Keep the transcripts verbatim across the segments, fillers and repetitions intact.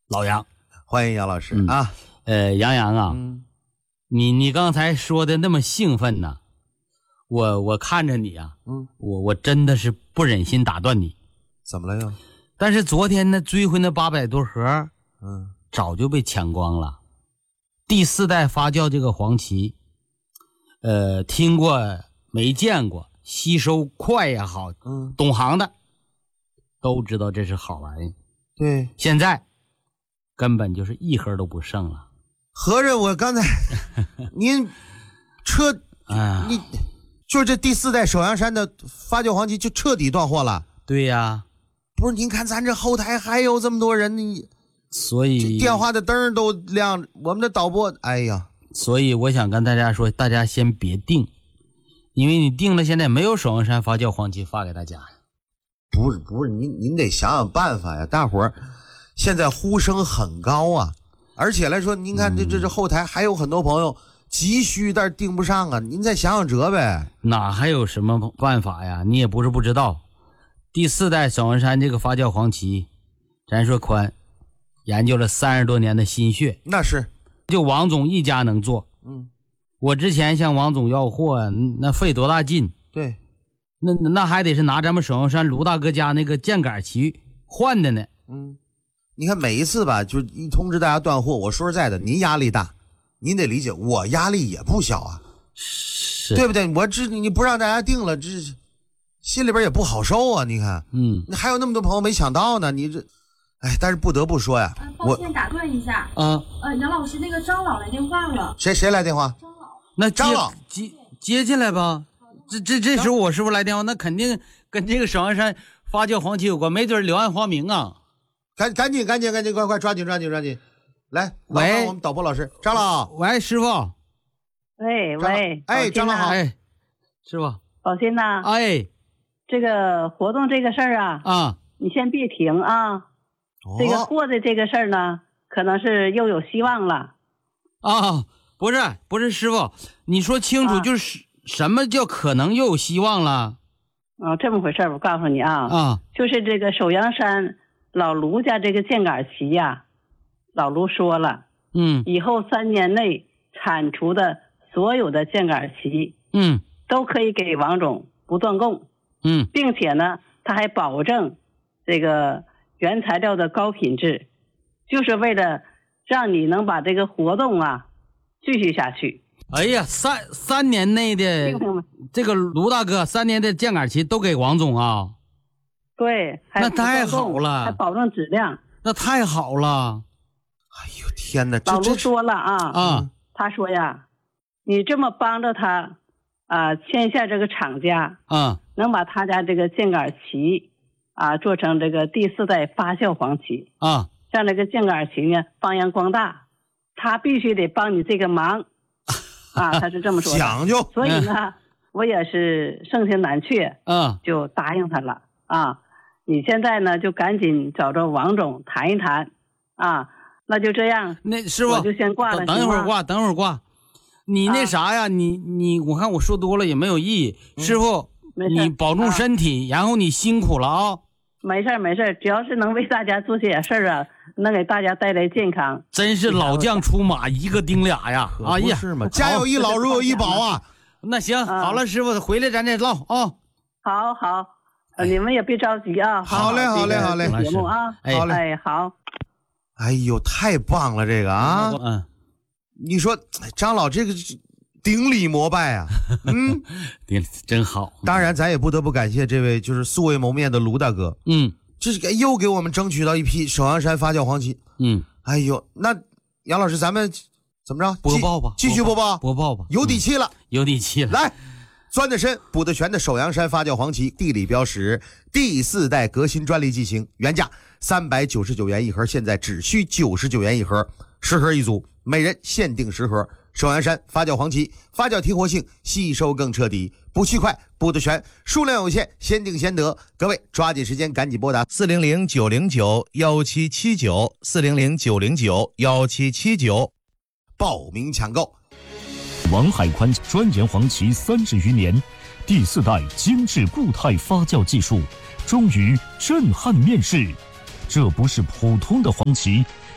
老杨， 欢迎杨老师、嗯、啊。 呃，杨洋啊，嗯、你你刚才说的那么兴奋呢，我我看着你啊，嗯，我我真的是不忍心打断你。 怎么了又？ 但是昨天那追回那八百多盒， 嗯， 早就被抢光了。第四代发酵这个黄芪，呃，听过没见过，吸收快也好， 嗯， 懂行的都知道这是好玩意。 对， 现在根本就是一盒都不剩了。 合着我刚才您彻啊， 你就这第四代首阳山的发酵黄芪就彻底断货了。 对呀， 不是您看咱这后台还有这么多人，你所以电话的灯都亮，我们的导播，哎呀， 所以我想跟大家说，大家先别定，因为你定了，现在没有首阳山发酵黄芪发给大家。 不是不是，您您得想想办法呀！大伙儿现在呼声很高啊，而且来说，您看这这这后台还有很多朋友急需，但是订不上啊，您再想想辙呗。 哪还有什么办法呀？你也不是不知道，第四代首阳山这个发酵黄芪，咱说宽，研究了三十多年的心血， 那是就王总一家能做。 嗯， 我之前向王总要货，那费多大劲？ 对。 那那还得是拿咱们首阳山卢大哥家那个箭杆旗换的呢。 嗯，你看每一次吧，就一通知大家断货，我说实在的，您压力大，您得理解，我压力也不小啊， 是， 对不对？我这你不让大家定了，这心里边也不好受啊。你看， 嗯， 还有那么多朋友没抢到呢，你这，哎，但是不得不说呀， 呃、抱歉打断一下， 啊， 呃，杨老师，那个张老来电话了。 谁谁来电话？ 张老， 那张老接接进来吧。这这这时候我师傅来电话，那肯定跟这个首阳山发酵黄芪有关，没准柳暗花明啊！ 赶赶紧赶紧赶紧，快快抓紧抓紧抓紧！来， 喂， 我们导播老师张老， 喂，师傅， 喂喂， 哎，张老好， 哎，师傅， 宝鑫呐， 哎， 这个活动这个事儿啊， 啊， 你先别停啊， 哦、 这个货的这个事儿呢，可能是又有希望了。 啊，不是不是，师傅，你说清楚，就是。啊，什么叫可能又有希望了？ 哦，这么回事我告诉你啊， 啊， 就是这个首阳山老卢家这个箭杆旗呀，老卢说了， 嗯， 以后三年内产出的所有的箭杆旗， 嗯， 都可以给王总不断供， 嗯， 并且呢，他还保证这个原材料的高品质，就是为了让你能把这个活动啊继续下去。 哎呀，三三年内的这个卢大哥，三年的箭杆旗都给王总啊？ 对， 那太好了， 还保证质量， 那太好了。 哎呦天哪！ 老卢说了啊啊， 他说呀，你这么帮着他啊，签下这个厂家啊， 能把他家这个箭杆旗啊做成这个第四代发酵黄芪啊， 让这个箭杆旗呢发扬光大，他必须得帮你这个忙。啊，他是这么说的， 讲究。 所以呢，嗯、我也是盛情难却， 嗯， 就答应他了啊。你现在呢，就赶紧找着王总谈一谈啊。那就这样， 那师傅我就先挂了。 等一会儿挂，等会儿挂。你那啥呀？啊、你你，我看我说多了也没有意义。嗯、师傅，你保重身体，啊、然后你辛苦了啊。 没事没事，只要是能为大家做些事儿啊，能给大家带来健康， 真是老将出马，一个顶俩呀！哎呀， 是吗？家有一老，如有一宝啊！ 那行，啊、好了，师傅回来咱再唠啊。哦、 好好、呃，你们也别着急啊。 好嘞，好嘞，好嘞， 节目啊， 好嘞， 哎，好。 哎呦，太棒了，这个啊！ 嗯， 你说张老这个顶礼膜拜啊，嗯， 顶真好。 当然，咱也不得不感谢这位就是素未谋面的卢大哥， 嗯， 这是又给我们争取到一批首阳山发酵黄芪， 嗯， 哎呦，那杨老师咱们怎么着？ 播报吧， 继续播报， 播报吧， 有底气了， 嗯、有底气了。 来，钻得深，补得全的首阳山发酵黄芪地理标识第四代革新专利机型，原价三百九十九元一盒，现在只需九十九元一盒，十盒一组，每人限定十盒。首阳山发酵黄芪，发酵提活性，吸收更彻底，补气快，补得全，数量有限，先定先得。各位抓紧时间，赶紧拨打四零零九零九幺七七九四零零九零九幺七七九报名抢购。 王海宽专研黄芪三十余年，第四代精致固态发酵技术，终于震撼面世。这不是普通的黄芪，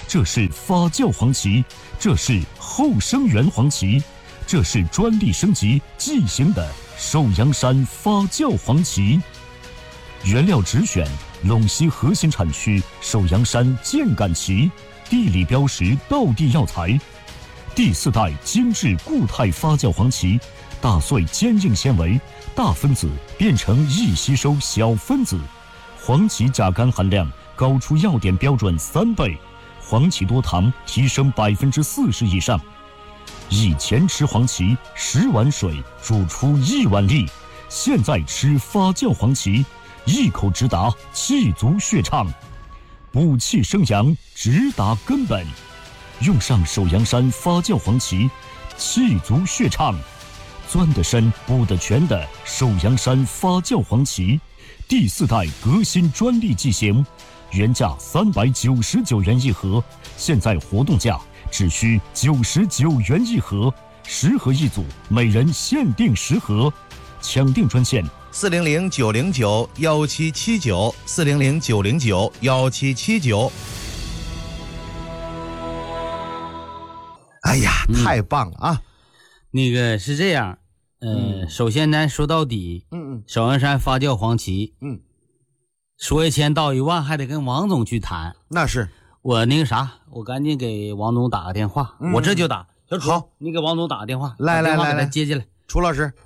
这是发酵黄芪，这是后生源黄芪，这是专利升级即行的寿阳山发酵黄芪。原料直选陇西核心产区寿阳山箭杆芪，地理标识道地药材。第四代精致固态发酵黄芪，打碎坚硬纤维，大分子变成易吸收小分子，黄芪甲苷含量高出药典标准三倍，黄芪多糖提升百分之四十以上。以前吃黄芪十碗水煮出一碗力，现在吃发酵黄芪，一口直达气足血畅，补气生阳，直达根本。用上寿阳山发酵黄芪，气足血畅，钻得深补得全的寿阳山发酵黄芪，第四代革新专利剂型，原价三百九十九元一盒，现在活动价只需九十九元一盒，十盒一组，每人限定十盒，抢订专线四零零九零九幺七七九四零零九零九幺七七九。 哎呀，太棒了啊！ 那个是这样，呃， 嗯首先呢，说到底， 嗯嗯寿阳山发酵黄芪， 嗯， 说一千道一万，还得跟王总去谈。 那是我那个啥，我赶紧给王总打个电话， 嗯我这就打。小楚， 好， 你给王总打个电话， 来来把电话给他来来接进来。 楚老师。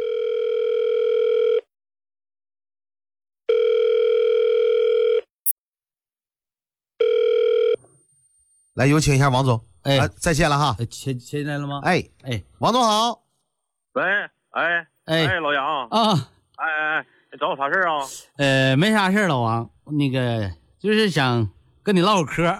来，有请一下王总。 哎啊，在线了哈。 呃切切进来了吗？ 哎， 哎王总好。 喂，哎哎哎，老杨， 啊， 哎哎哎，你找我啥事儿啊？ 呃，没啥事儿，老王，那个就是想跟你唠会嗑，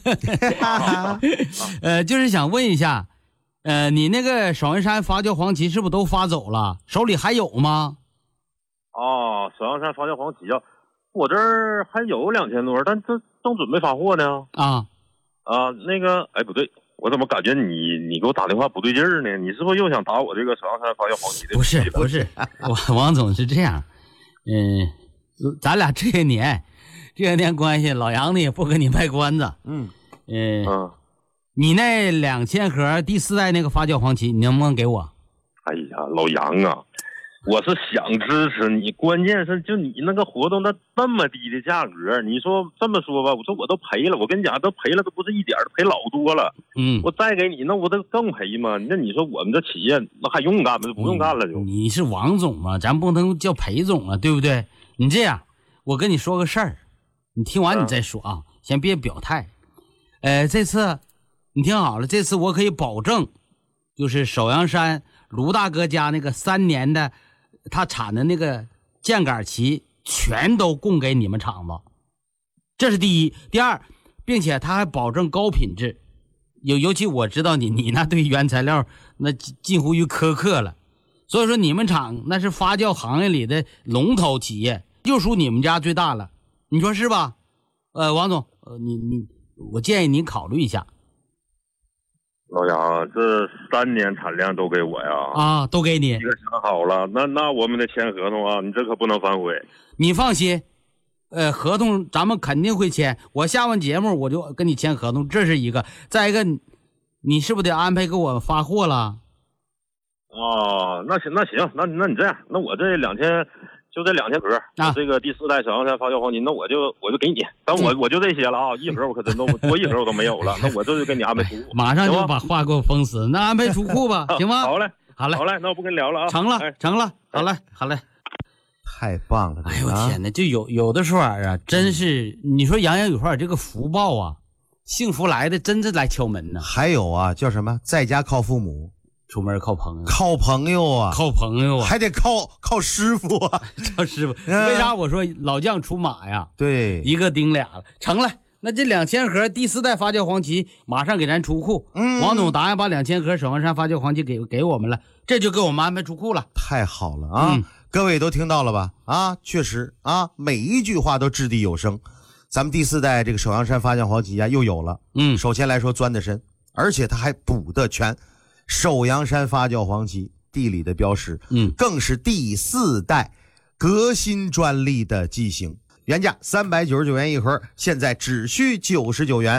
呃，就是想问一下，呃，你那个寿阳山发酵黄芪是不是都发走了？手里还有吗？ 哦，寿阳山发酵黄芪啊，我这儿还有两千多，但这正准备发货呢。 啊， 啊，那个，哎，不对，我怎么感觉你你给我打电话不对劲儿呢？你是不是又想打我这个寿阳山发酵黄芪的？ 不是不是，王王总是这样，嗯、咱俩这些年这些年关系，老杨呢也不跟你卖关子， 嗯嗯、 嗯， 你那两千盒第四代那个发酵黄芪，你能不能给我？ 哎呀，老杨啊，我是想支持你，关键是就你那个活动它这么低的价格，你说这么说吧，我说我都赔了，我跟你讲，都赔了都不是一点儿，赔老多了。 嗯， 我再给你，那我这更赔吗？那你说我们这企业那还用干吗？不用干了就。 你是王总嘛，咱不能叫裴总啊，对不对？你这样，我跟你说个事儿，你听完你再说啊，先别表态。呃，这次你听好了，这次我可以保证，就是寿阳山卢大哥家那个三年的他产的那个箭杆芪，全都供给你们厂子，这是第一。第二，并且他还保证高品质。尤尤其我知道你你那对原材料那近近乎于苛刻了，所以说你们厂那是发酵行业里的龙头企业，就属你们家最大了，你说是吧？呃，王总，呃，你你，我建议您考虑一下老杨，这三年产量都给我呀！ 啊，都给你你，可想好了，那那我们得签合同啊，你这可不能反悔。 你放心，呃，合同咱们肯定会签，我下完节目我就跟你签合同，这是一个。再一个，你是不是得安排给我发货了？ 哦，那行那行，那那你这样，那我这两千就这两千盒， 啊这个第四代小阳山发酵黄金，那我就我就给你，但我、 嗯、 我就这些了啊，一盒我可真都多一盒我都没有了，那我这就给你安排出库， 马上就把话给我封死，那安排出库吧，行吗？ 好嘞， 好嘞， 好嘞，那我不跟你聊了啊， 成了， 哎、 成了，好嘞，好嘞。 太棒了！ 哎呦我天哪，就有有的时候啊，真是你说洋洋有话这个福报啊，幸福来的真是来敲门呢。 还有啊，叫什么？在家靠父母， 出门靠朋友， 靠朋友啊， 靠朋友啊， 还得靠靠师傅啊， 靠师傅。 嗯为啥我说老将出马呀？ 对， 一个顶俩了，成了。那这两千盒第四代发酵黄芪马上给咱出库。 嗯王总答应把两千盒首阳山发酵黄芪给给我们了，这就给我们安排出库了。 太好了啊！ 嗯各位都听到了吧？啊，确实啊，每一句话都掷地有声。咱们第四代这个首阳山发酵黄芪啊，又有了。 嗯， 首先来说钻得深，而且它还补得全。首阳山发酵黄芪地理的标识， 嗯， 更是第四代革新专利的剂型，原价三百九十九元一盒，现在只需九十九元。